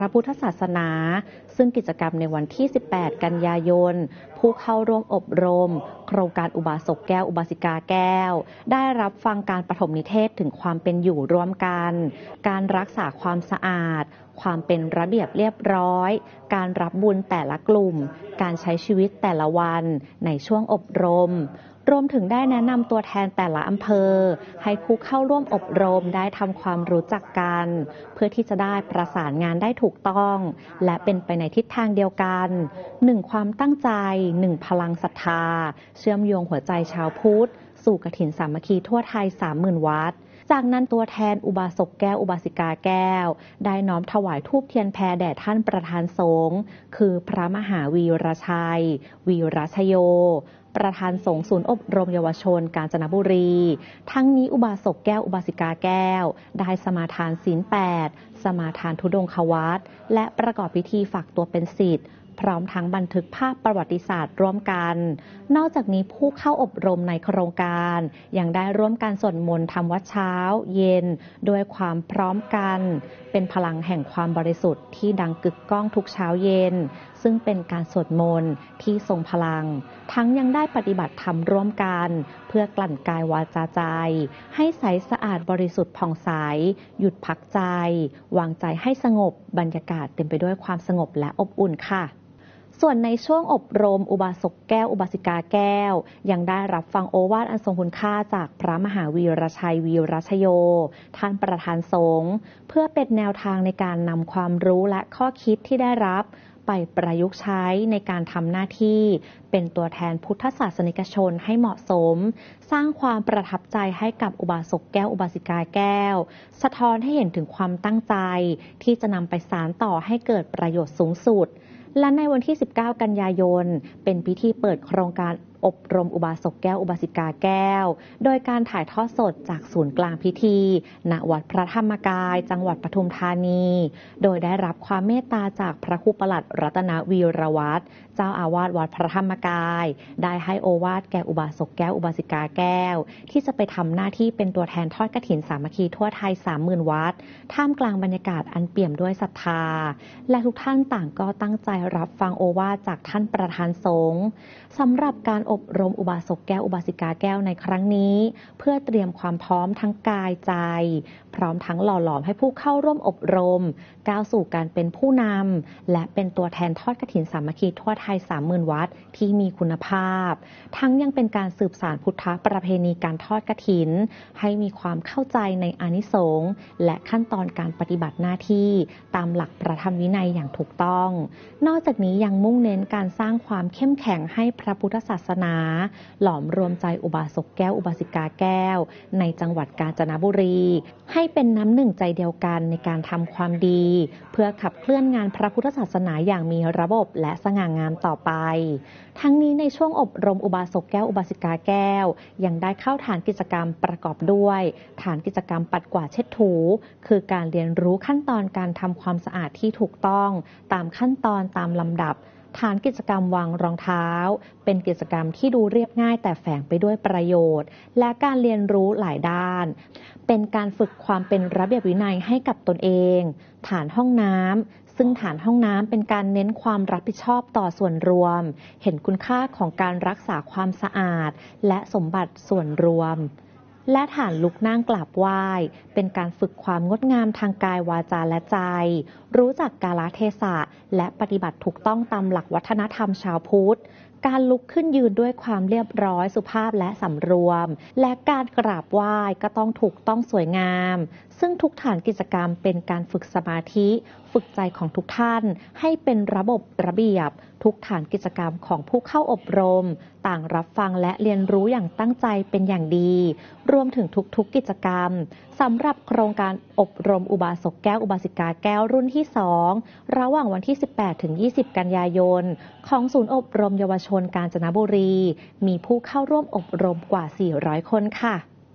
พระพุทธศาสนาซึ่งกิจกรรมในวันที่ 18 กันยายน ผู้เข้าร่วมอบรมโครงการอุบาสกแก้วอุบาสิกาแก้วได้รับฟังการปฐมนิเทศถึงความเป็นอยู่ร่วมกันการรักษาความสะอาดความเป็นระเบียบเรียบร้อยการรับบุญแต่ละกลุ่มการใช้ชีวิตแต่ละวันในช่วงอบรมรวมถึงได้แนะนำตัวแทนแต่ละอำเภอให้ผู้เข้าร่วมอบรมได้ทำความรู้จักกันเพื่อที่จะได้ประสานงานได้ถูกต้องและเป็นไปในทิศทางเดียวกัน1ความตั้งใจ1พลังศรัทธาเชื่อมโยงหัวใจชาวพุทธสู่กฐินสามัคคีทั่วไทย 30,000 วัดจากนั้นตัวแทนอุบาสกแก้วอุบาสิกาแก้วได้น้อมถวายธูปเทียนแพแด่ท่านประธานสงฆ์คือพระมหาวีรชัยวีรชโยประธานสงฆ์ศูนย์อบรมเยาวชนกาญจนบุรีทั้งนี้อุบาสกแก้วอุบาสิกาแก้วได้สมาทานศีล 8สมาทานธุดงควัตรและประกอบพิธีฝากตัวเป็นศิษย์พร้อมทั้งบันทึกภาพประวัติศาสตร์ร่วมกันนอกจากนี้ผู้เข้าอบรมในโครงการยังได้ร่วมกันสวดมนต์ทำวัดเช้าเย็นด้วยความพร้อมกันเป็นพลังแห่งความบริสุทธิ์ที่ดังกึกก้องทุกเช้าเย็นซึ่งเป็นการสวดมนต์ที่ทรงพลังทั้งยังได้ปฏิบัติธรรมร่วมกันเพื่อกลั่นกายวาจาใจให้ใสสะอาดบริสุทธิ์ผ่องใสหยุดพักใจวางใจให้สงบบรรยากาศเต็มไปด้วยความสงบและอบอุ่นค่ะส่วนในช่วงอบรมอุบาสกแก้วอุบาสิกาแก้วยังได้รับฟังโอวาทอันทรงคุณค่าจากพระมหาวีรชัยวีรชโยท่านประธานสงฆ์เพื่อเป็นแนวทางในการนำความรู้และข้อคิดที่ได้รับไปประยุกต์ใช้ในการทำหน้าที่เป็นตัวแทนพุทธศาสนิกชนให้เหมาะสมสร้างความประทับใจให้กับอุบาสกแก้วอุบาสิกาแก้วสะท้อนให้เห็นถึงความตั้งใจที่จะนำไปสานต่อให้เกิดประโยชน์สูงสุดและในวันที่ 19 กันยายนเป็นพิธีเปิดโครงการอบรมอุบาสกแก้วอุบาสิกาแก้วโดยการถ่ายทอดสดจากศูนย์กลางพิธีณวัดพระธรรมกายจังหวัดปทุมธานีโดยได้รับความเมตตาจากพระครูปลัดรัตนวีรวัฒน์เจ้าอาวาสวัดพระธรรมกายได้ให้โอวาทแก่อุบาสกแก้วอุบาสิกาแก้วที่จะไปทำหน้าที่เป็นตัวแทนทอดกฐินสามัคคีทั่วไทย 30,000 วัดท่ามกลางบรรยากาศอันเปี่ยมด้วยศรัทธาและทุกท่านต่างก็ตั้งใจรับฟังโอวาทจากท่านประธานสงฆ์สำหรับการอบรมอุบาสกแก้วอุบาสิกาแก้วในครั้งนี้เพื่อเตรียมความพร้อมทั้งกายใจพร้อมทั้งหล่อหลอมให้ผู้เข้าร่วมอบรมก้าวสู่การเป็นผู้นำและเป็นตัวแทนทอดกฐินสามัคคีทั่วไทย 30,000 วัดที่มีคุณภาพทั้งยังเป็นการสืบสานพุทธประเพณีการทอดกฐินให้มีความเข้าใจในอานิสงส์และขั้นตอนการปฏิบัติหน้าที่ตามหลักพระธรรมวินัยอย่างถูกต้องนอกจากนี้ยังมุ่งเน้นการสร้างความเข้มแข็งให้พระพุทธศาสนาหลอมรวมใจอุบาสกแก้วอุบาสิกาแก้วในจังหวัดกาญจนบุรีให้เป็นน้ำหนึ่งใจเดียวกันในการทำความดีเพื่อขับเคลื่อนงานพระพุทธศาสนาอย่างมีระบบและสง่างามต่อไปทั้งนี้ในช่วงอบรมอุบาสกแก้วอุบาสิกาแก้วยังได้เข้าฐานกิจกรรมประกอบด้วยฐานกิจกรรมปัดกวาดเช็ดถูคือการเรียนรู้ขั้นตอนการทำความสะอาดที่ถูกต้องตามขั้นตอนตามลำดับฐานกิจกรรมวางรองเท้าเป็นกิจกรรมที่ดูเรียบง่ายแต่แฝงไปด้วยประโยชน์และการเรียนรู้หลายด้านเป็นการฝึกความเป็นระเบียบวินัยให้กับตนเองฐานห้องน้ำซึ่งฐานห้องน้ำเป็นการเน้นความรับผิดชอบต่อส่วนรวมเห็นคุณค่าของการรักษาความสะอาดและสมบัติส่วนรวมและฐานลุกนั่งกราบไหว้เป็นการฝึกความงดงามทางกายวาจาและใจรู้จักกาลเทศะและปฏิบัติถูกต้องตามหลักวัฒนธรรมชาวพุทธการลุกขึ้นยืนด้วยความเรียบร้อยสุภาพและสำรวมและการกราบไหว้ก็ต้องถูกต้องสวยงามซึ่งทุกฐานกิจกรรมเป็นการฝึกสมาธิฝึกใจของทุกท่านให้เป็นระบบระเบียบทุกฐานกิจกรรมของผู้เข้าอบรมต่างรับฟังและเรียนรู้อย่างตั้งใจเป็นอย่างดีรวมถึงทุกกิจกรรมสำหรับโครงการอบรมอุบาสกแก้วอุบาสิกาแก้วรุ่นที่ 2ระหว่างวันที่ 18 ถึง 20 กันยายนของศูนย์อบรมเยาวชนกาญจนบุรีมีผู้เข้าร่วมอบรมกว่า 400 คนค่ะ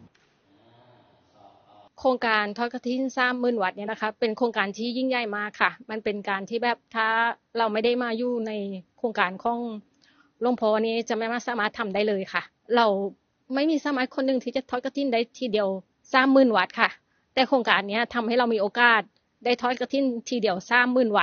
โครงการทอดกฐิน30,000 วัดเนี่ยนะคะเป็นโครงการที่ยิ่งใหญ่มากค่ะมันเป็นการที่แบบถ้าเราไม่ได้มาอยู่ในโครงการของหลวงพ่อนี้จะไม่สามารถทำได้เลยค่ะเราไม่มีสามารถคนหนึ่งที่จะทอดกฐินได้ทีเดียว30,000 วัดค่ะแต่โครงการนี้ทำให้เรามีโอกาสได้ทอดกฐินทีเดียว30,000 วัด